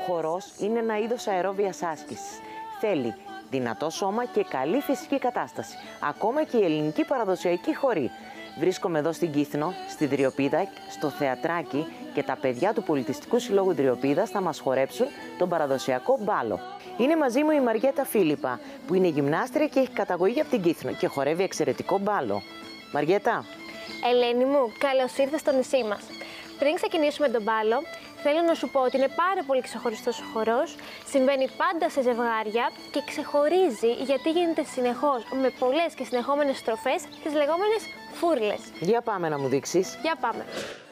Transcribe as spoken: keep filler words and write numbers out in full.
χορός είναι ένα είδος αερόβιας άσκησης. Θέλει δυνατό σώμα και καλή φυσική κατάσταση. Ακόμα και η ελληνική παραδοσιακή χορή. Βρίσκομαι εδώ στην Κύθνο, στη Δριοπίδα, στο θεατράκι και τα παιδιά του Πολιτιστικού Συλλόγου Δριοπίδας θα μας χορέψουν τον παραδοσιακό μπάλο. Είναι μαζί μου η Μαριέτα Φίλιππα, που είναι γυμνάστρια και έχει καταγωγή από την Κύθνο και χορεύει εξαιρετικό μπάλο. Μαριέτα. Ελένη μου, καλώς ήρθες στο νησί μας. Πριν ξεκινήσουμε τον μπάλο, θέλω να σου πω ότι είναι πάρα πολύ ξεχωριστός ο χορός, συμβαίνει πάντα σε ζευγάρια και ξεχωρίζει γιατί γίνεται συνεχώς με πολλές και συνεχόμενες στροφές, τις λεγόμενες φούρλες. Για πάμε να μου δείξεις. Για πάμε.